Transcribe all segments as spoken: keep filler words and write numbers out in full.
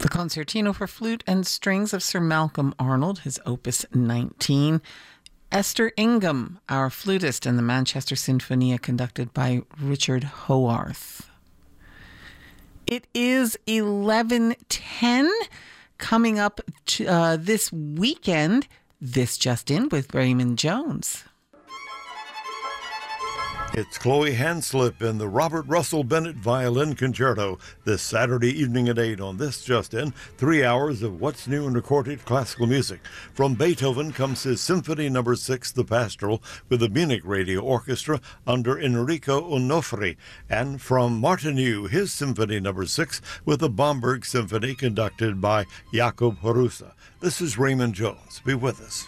The Concertino for Flute and Strings of Sir Malcolm Arnold, his Opus nineteen. Esther Ingham, our flutist, and the Manchester Sinfonia conducted by Richard Howarth. It is eleven ten. Coming up to, uh, this weekend, This Just In with Raymond Jones. It's Chloe Hanslip and the Robert Russell Bennett Violin Concerto this Saturday evening at eight on This Just In. Three hours of what's new in recorded classical music. From Beethoven comes his Symphony Number Six, The Pastoral, with the Munich Radio Orchestra under Enrico Onofri. And from Martinu, his Symphony Number Six, with the Bamberg Symphony conducted by Jakob Horusa. This is Raymond Jones. Be with us.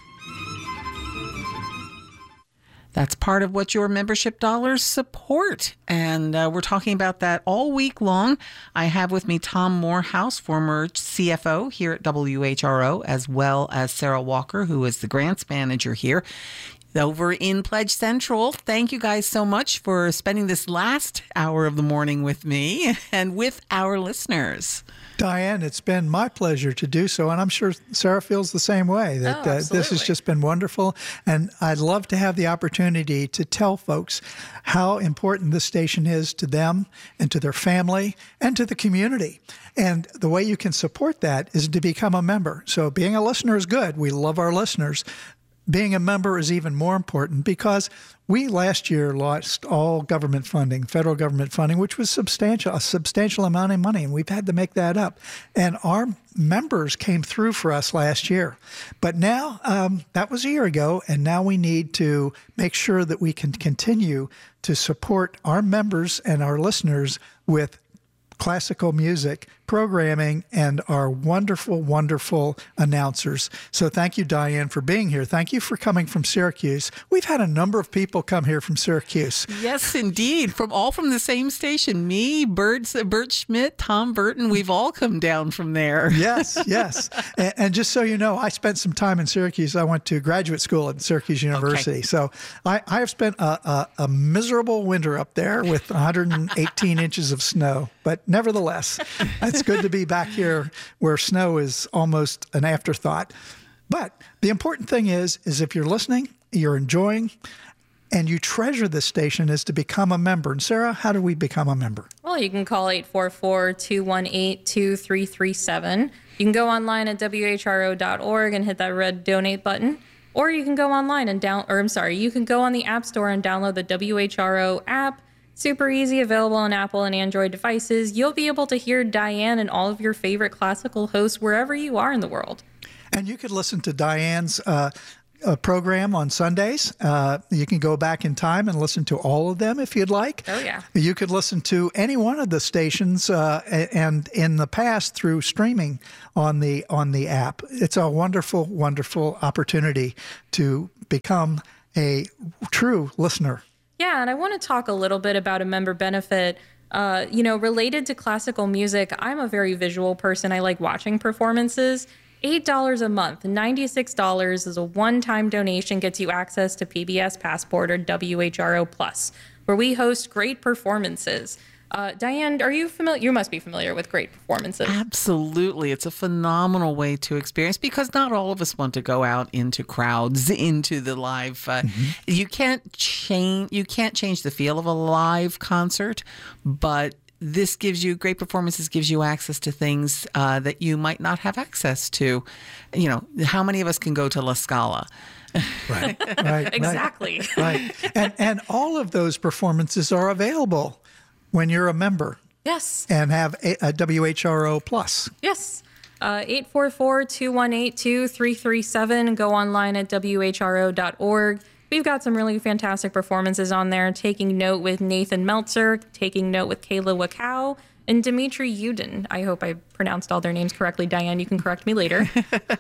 That's part of what your membership dollars support. And uh, we're talking about that all week long. I have with me Tom Morehouse, former C F O here at W H R O, as well as Sarah Walker, who is the grants manager here over in Pledge Central. Thank you guys so much for spending this last hour of the morning with me and with our listeners. Diane, it's been my pleasure to do so, and I'm sure Sarah feels the same way, that oh, uh, this has just been wonderful, and I'd love to have the opportunity to tell folks how important this station is to them and to their family and to the community. And the way you can support that is to become a member. So being a listener is good. We love our listeners. Being a member is even more important because we last year lost all government funding, federal government funding, which was substantial, a substantial amount of money, and we've had to make that up. And our members came through for us last year. But now, um, that was a year ago, and now we need to make sure that we can continue to support our members and our listeners with classical music programming and our wonderful, wonderful announcers. So thank you, Diane, for being here. Thank you for coming from Syracuse. We've had a number of people come here from Syracuse. Yes, indeed. From all from the same station. Me, Bert, Bert Schmidt, Tom Burton, we've all come down from there. Yes, yes. And, and just so you know, I spent some time in Syracuse. I went to graduate school at Syracuse University. Okay. So I, I have spent a, a, a miserable winter up there with one hundred eighteen inches of snow. But nevertheless, it's good to be back here where snow is almost an afterthought. But the important thing is, is if you're listening, you're enjoying, and you treasure this station, is to become a member. And Sarah, how do we become a member? Well, you can call eight four four, two one eight, two three three seven. You can go online at W H R O dot org and hit that red donate button. Or you can go online and down, or I'm sorry, you can go on the App Store and download the W H R O app. Super easy, available on Apple and Android devices. You'll be able to hear Diane and all of your favorite classical hosts wherever you are in the world. And you could listen to Diane's uh, uh, program on Sundays. Uh, you can go back in time and listen to all of them if you'd like. Oh, yeah. You could listen to any one of the stations uh, and in the past through streaming on the on the app. It's a wonderful, wonderful opportunity to become a true listener. Yeah, and I want to talk a little bit about a member benefit. Uh, you know, related to classical music, I'm a very visual person. I like watching performances. eight dollars a month, ninety-six dollars is a one-time donation, gets you access to P B S Passport or W H R O Plus, where we host great performances. Uh, Diane, are you familiar? You must be familiar with great performances. Absolutely. It's a phenomenal way to experience, because not all of us want to go out into crowds, into the live. Uh, mm-hmm. You can't change, you can't change the feel of a live concert, but this gives you, great performances gives you access to things uh, that you might not have access to. You know, how many of us can go to La Scala? Right, right. Exactly. Right. right. And, and all of those performances are available when you're a member. Yes. And have a, a W H R O Plus. Yes. Uh, eight four four, two one eight, two three three seven. Go online at W H R O dot org. We've got some really fantastic performances on there. Taking Note with Nathan Meltzer, Taking Note with Kayla Wakow, and Dimitri Yudin. I hope I pronounced all their names correctly. Diane, you can correct me later.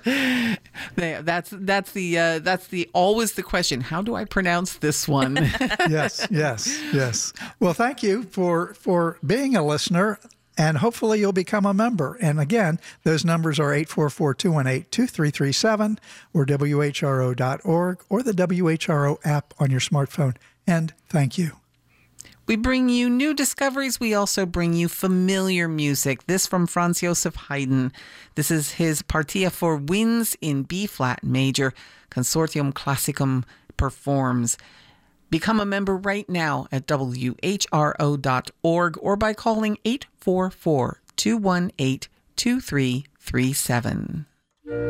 that's that's the uh, that's the always the question. How do I pronounce this one? yes, yes, yes. Well, thank you for for being a listener, and hopefully you'll become a member. And again, those numbers are eight four four, two one eight, two three three seven or W H R O dot org or the W H R O app on your smartphone. And thank you. We bring you new discoveries. We also bring you familiar music. This from Franz Joseph Haydn. This is his Partia for Winds in B-flat major. Consortium Classicum performs. Become a member right now at W H R O dot org or by calling eight four four, two one eight, two three three seven.